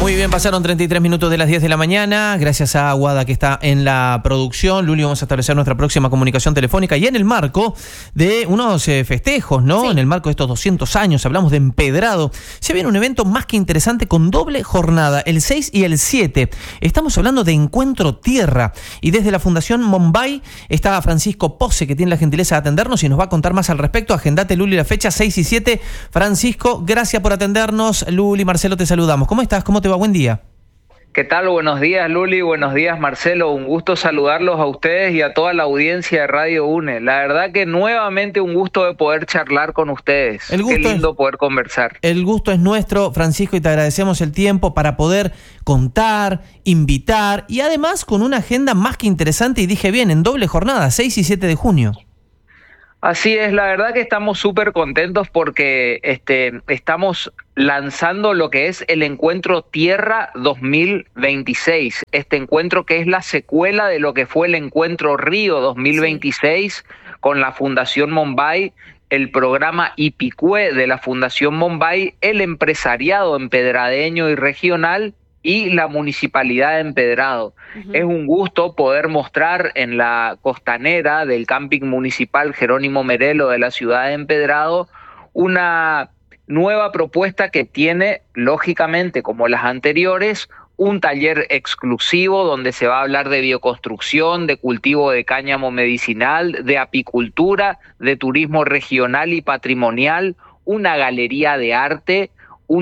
Muy bien, pasaron 33 minutos de las 10 de la mañana. Gracias a Aguada que está en la producción. Luli, vamos a establecer nuestra próxima comunicación telefónica y en el marco de unos festejos, ¿no? Sí. En el marco de estos 200 años, hablamos de Empedrado. Se viene un evento más que interesante con doble jornada, el 6 y el 7. Estamos hablando de Encuentro Tierra. Y desde la Fundación Monbay está Francisco Pose, que tiene la gentileza de atendernos y nos va a contar más al respecto. Agendate, Luli, la fecha 6 y 7. Francisco, gracias por atendernos. Luli, Marcelo, te saludamos. ¿Cómo estás? ¿Cómo te va? Buen día. ¿Qué tal? Buenos días, Luli. Buenos días, Marcelo. Un gusto saludarlos a ustedes y a toda la audiencia de Radio UNE. La verdad que nuevamente un gusto de poder charlar con ustedes. Qué lindo poder conversar. El gusto es nuestro, Francisco, y te agradecemos el tiempo para poder contar, invitar y además con una agenda más que interesante y dije bien, en doble jornada, 6 y 7 de junio. Así es, la verdad que estamos súper contentos porque estamos lanzando lo que es el Encuentro Tierra 2026. Este encuentro que es la secuela de lo que fue el Encuentro Río 2026 con la Fundación Monbay, el programa IPICUE de la Fundación Monbay, el empresariado empedradeño y regional y la Municipalidad de Empedrado. Es un gusto poder mostrar en la costanera del Camping Municipal Jerónimo Merelo de la ciudad de Empedrado una nueva propuesta que tiene, lógicamente, como las anteriores, un taller exclusivo donde se va a hablar de bioconstrucción, de cultivo de cáñamo medicinal, de apicultura, de turismo regional y patrimonial, una galería de arte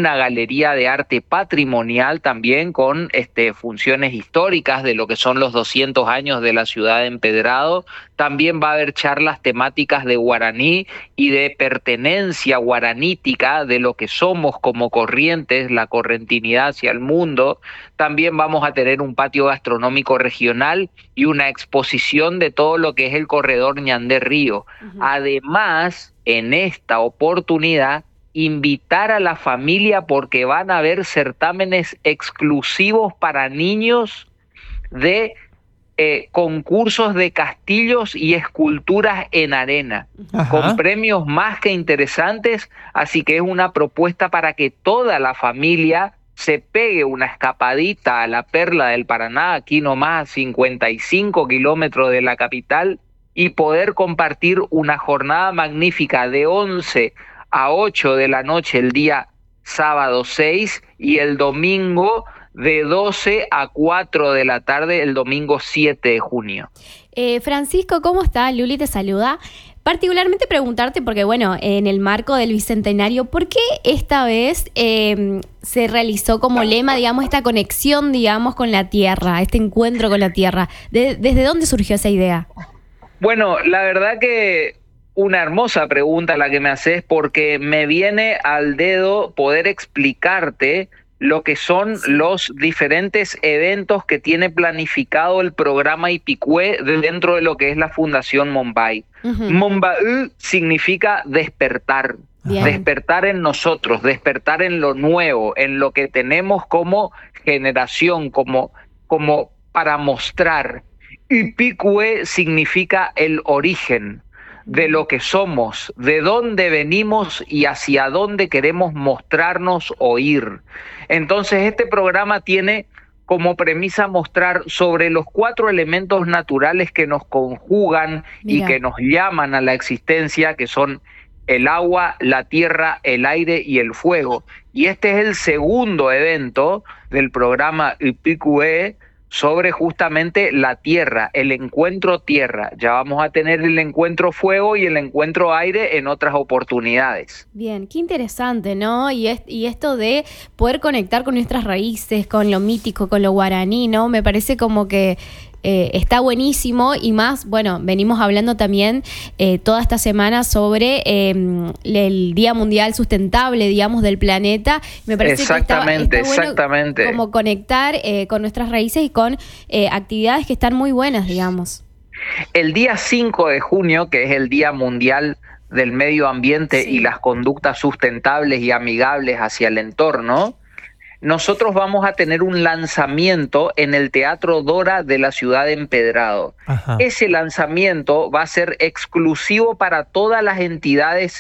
patrimonial también con funciones históricas de lo que son los 200 años de la ciudad de Empedrado. También va a haber charlas temáticas de guaraní y de pertenencia guaranítica de lo que somos como Corrientes, la correntinidad hacia el mundo. También vamos a tener un patio gastronómico regional y una exposición de todo lo que es el corredor Ñandé Río. Además, en esta oportunidad, invitar a la familia porque van a haber certámenes exclusivos para niños de concursos de castillos y esculturas en arena, con premios más que interesantes, así que es una propuesta para que toda la familia se pegue una escapadita a la Perla del Paraná, aquí nomás a 55 kilómetros de la capital, y poder compartir una jornada magnífica de 11 a 8 de la noche el día sábado 6 y el domingo de 12 a 4 de la tarde el domingo 7 de junio. Francisco, ¿cómo estás? Luli te saluda. Particularmente preguntarte, porque bueno, en el marco del Bicentenario, ¿por qué esta vez se realizó como lema, digamos, esta conexión, digamos, con la tierra, este encuentro con la tierra? ¿Desde dónde surgió esa idea? Bueno, la verdad que una hermosa pregunta la que me haces, porque me viene al dedo poder explicarte lo que son los diferentes eventos que tiene planificado el programa IPICUE dentro de lo que es la Fundación Monbay. Monbay significa despertar. Bien. Despertar en nosotros, despertar en lo nuevo, en lo que tenemos como generación, como para mostrar. IPICUE significa el origen de lo que somos, de dónde venimos y hacia dónde queremos mostrarnos o ir. Entonces este programa tiene como premisa mostrar sobre los 4 elementos naturales que nos conjugan y que nos llaman a la existencia, que son el agua, la tierra, el aire y el fuego. Y este es el segundo evento del programa IPICUE sobre justamente la tierra, el encuentro tierra. Ya vamos a tener el encuentro fuego y el encuentro aire en otras oportunidades. Bien, qué interesante, ¿no? Y esto de poder conectar con nuestras raíces, con lo mítico, con lo guaraní, ¿no? Me parece como que está buenísimo y más, bueno, venimos hablando también toda esta semana sobre el Día Mundial Sustentable, digamos, del planeta. Me parece que está bueno como conectar con nuestras raíces y con actividades que están muy buenas, digamos. El día 5 de junio, que es el Día Mundial del Medio Ambiente y las conductas sustentables y amigables hacia el entorno, nosotros vamos a tener un lanzamiento en el Teatro Dora de la ciudad de Empedrado. Ese lanzamiento va a ser exclusivo para todas las entidades y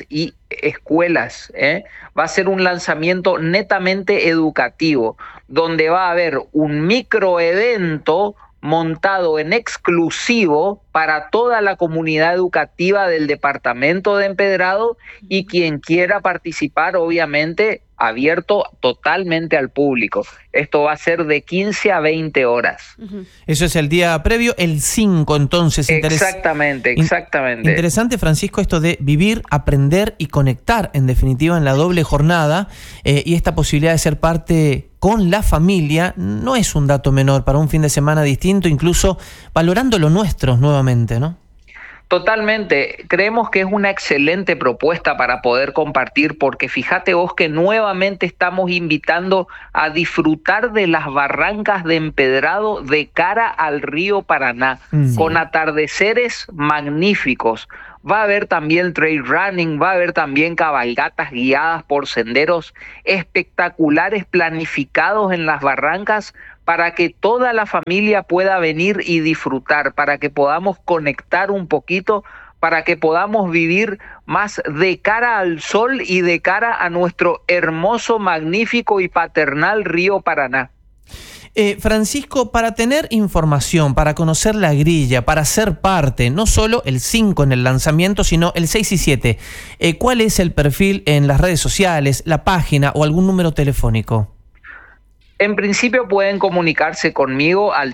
escuelas, va a ser un lanzamiento netamente educativo, donde va a haber un microevento montado en exclusivo para toda la comunidad educativa del departamento de Empedrado, y quien quiera participar, obviamente, abierto totalmente al público. Esto va a ser de 15 a 20 horas. Eso es el día previo, el 5 entonces. Exactamente. Interesante, Francisco, esto de vivir, aprender y conectar, en definitiva, en la doble jornada, y esta posibilidad de ser parte con la familia no es un dato menor para un fin de semana distinto, incluso valorando lo nuestro nuevamente, ¿no? Totalmente, creemos que es una excelente propuesta para poder compartir, porque fíjate vos que nuevamente estamos invitando a disfrutar de las barrancas de Empedrado de cara al río Paraná, con atardeceres magníficos. Va a haber también trail running, va a haber también cabalgatas guiadas por senderos espectaculares planificados en las barrancas, para que toda la familia pueda venir y disfrutar, para que podamos conectar un poquito, para que podamos vivir más de cara al sol y de cara a nuestro hermoso, magnífico y paternal río Paraná. Francisco, para tener información, para conocer la grilla, para ser parte, no solo el 5 en el lanzamiento, sino el 6 y 7, ¿cuál es el perfil en las redes sociales, la página o algún número telefónico? En principio pueden comunicarse conmigo al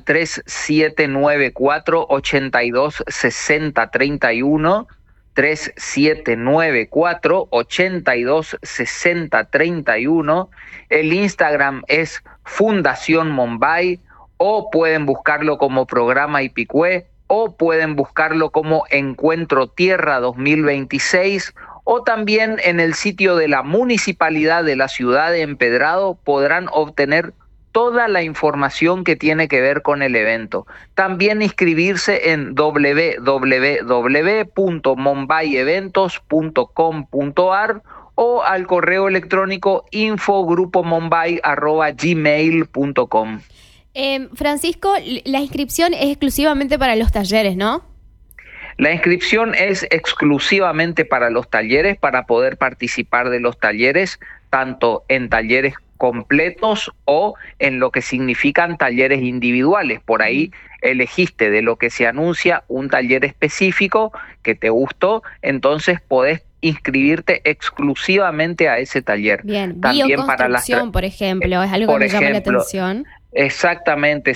3794-826031, 3794-826031. El Instagram es Fundación Mombay, o pueden buscarlo como Programa Ipicué, o pueden buscarlo como Encuentro Tierra 2026, o también en el sitio de la Municipalidad de la Ciudad de Empedrado podrán obtener toda la información que tiene que ver con el evento. También inscribirse en www.mombayeventos.com.ar o al correo electrónico infogrupomombay@gmail.com. Francisco, la inscripción es exclusivamente para los talleres, ¿no? La inscripción es exclusivamente para los talleres, para poder participar de los talleres, tanto en talleres completos o en lo que significan talleres individuales. Por ahí elegiste de lo que se anuncia un taller específico que te gustó, entonces podés inscribirte exclusivamente a ese taller. Bien, también bioconstrucción, para por ejemplo, es algo que me llama la atención. Exactamente,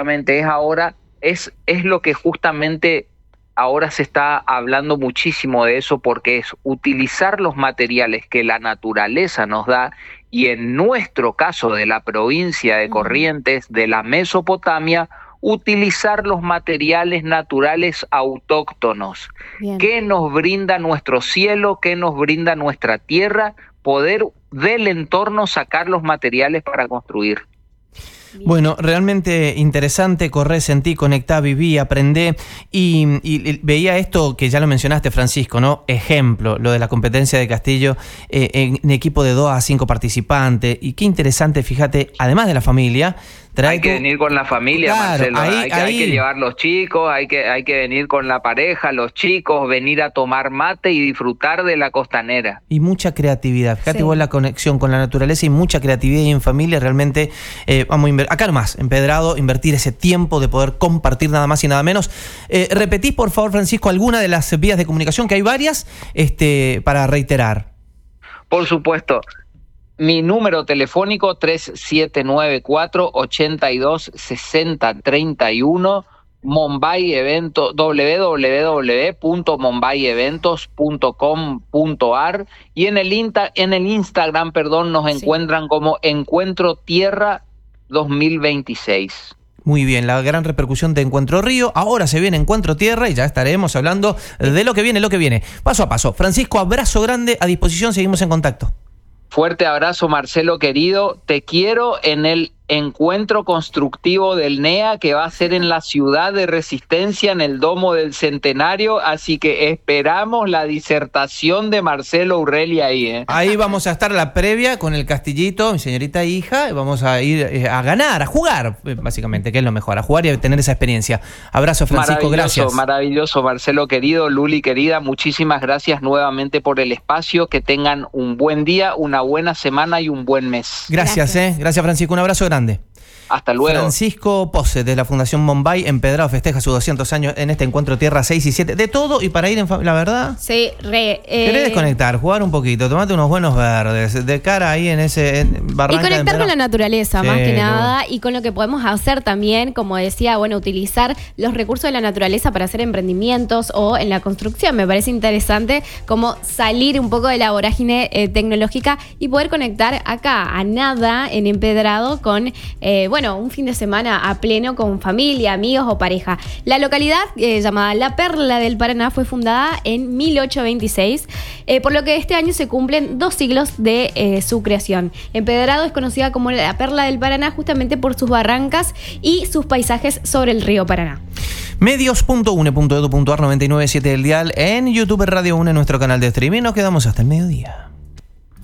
es lo que justamente ahora se está hablando muchísimo de eso, porque es utilizar los materiales que la naturaleza nos da, y en nuestro caso de la provincia de Corrientes, de la Mesopotamia, utilizar los materiales naturales autóctonos. Bien. Que nos brinda nuestro cielo, que nos brinda nuestra tierra, poder del entorno sacar los materiales para construir. Bien. Bueno, realmente interesante. Corré, sentí, conectá, viví, aprendé y veía esto que ya lo mencionaste, Francisco, ¿no? Ejemplo, lo de la competencia de Castillo en equipo de 2 a 5 participantes, y qué interesante, fíjate, además de la familia. Hay que venir con la familia, claro, Marcelo, hay que llevar los chicos, hay que venir con la pareja, los chicos, venir a tomar mate y disfrutar de la costanera. Y mucha creatividad, fíjate vos la conexión con la naturaleza y mucha creatividad, y en familia realmente vamos a acá nomás, Empedrado, invertir ese tiempo de poder compartir nada más y nada menos. Repetís, por favor, Francisco, alguna de las vías de comunicación, que hay varias, para reiterar. Por supuesto. Mi número telefónico 3794-826031, Mombay Eventos, www.mombayeventos.com.ar, y en el Instagram, nos encuentran como Encuentro Tierra 2026. Muy bien, la gran repercusión de Encuentro Río. Ahora se viene Encuentro Tierra y ya estaremos hablando de lo que viene, paso a paso. Francisco, abrazo grande, a disposición, seguimos en contacto. Fuerte abrazo, Marcelo querido, te quiero en el encuentro constructivo del NEA, que va a ser en la Ciudad de Resistencia, en el Domo del Centenario, así que esperamos la disertación de Marcelo Urrelli ahí. Ahí vamos a estar la previa con el Castillito, mi señorita hija, y vamos a ir a ganar, a jugar, básicamente, que es lo mejor, a jugar y a tener esa experiencia. Abrazo, Francisco, gracias. Maravilloso, Marcelo querido, Luli querida, muchísimas gracias nuevamente por el espacio, que tengan un buen día, una buena semana y un buen mes. Gracias. Gracias, Francisco, un abrazo grande. Hasta luego. Francisco Pose, de la Fundación Bombay, Empedrado, festeja sus 200 años en este encuentro Tierra 6 y 7. De todo y para ir en la verdad. Sí, querés desconectar, jugar un poquito, tomate unos buenos verdes, de cara ahí en ese barranca. Y conectar con la naturaleza, más que nada, y con lo que podemos hacer también, como decía, bueno, utilizar los recursos de la naturaleza para hacer emprendimientos o en la construcción. Me parece interesante como salir un poco de la vorágine tecnológica y poder conectar acá, a nada, en Empedrado, con, un fin de semana a pleno con familia, amigos o pareja. La localidad llamada La Perla del Paraná fue fundada en 1826, por lo que este año se cumplen 2 siglos de su creación. Empedrado es conocida como la Perla del Paraná justamente por sus barrancas y sus paisajes sobre el río Paraná. Medios.une.edu.ar 99.7 del dial, en YouTube Radio 1, en nuestro canal de streaming. Nos quedamos hasta el mediodía.